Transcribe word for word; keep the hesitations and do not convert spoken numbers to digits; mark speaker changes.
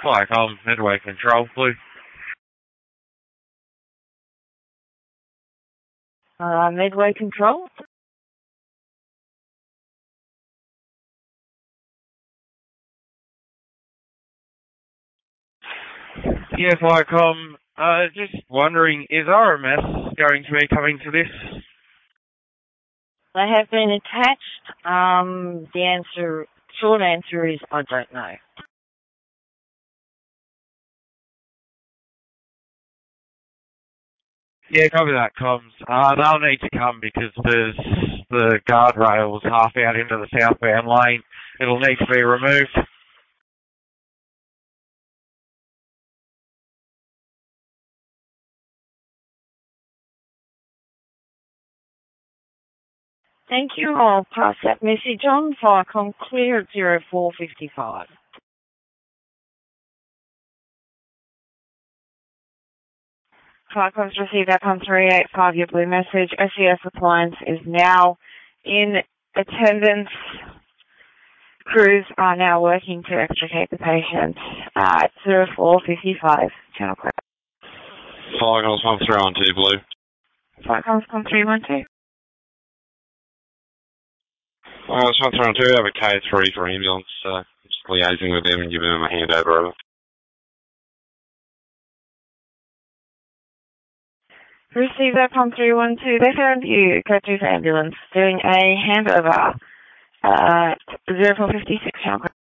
Speaker 1: Flycom, Midway Control, Blue.
Speaker 2: Uh, Midway Control?
Speaker 1: Yeah, Flycom, uh, just wondering, is R M S going to be coming to this?
Speaker 2: They have been attached. Um, the answer, short answer is I don't know.
Speaker 1: Yeah, copy that, comms. Uh, they'll need to come because there's the guardrails half out into the southbound lane. It'll need to be removed.
Speaker 2: Thank you. I'll pass that message on. Flycom clear at zero four fifty-five. Flycom's received that on three eight five, your blue message. S E S Appliance is now in attendance. Crews are now working to extricate the patient at zero four fifty-five. Channel clear.
Speaker 3: Flycom's one three one two, blue.
Speaker 2: Flycom's one three one two.
Speaker 3: Flycom's one three one two, have a K three for ambulance. Uh, just liaising with them and giving them a handover over.
Speaker 2: Receive that from three one two. They found you, code two for ambulance, doing a handover at zero four fifty-six. Channel clear.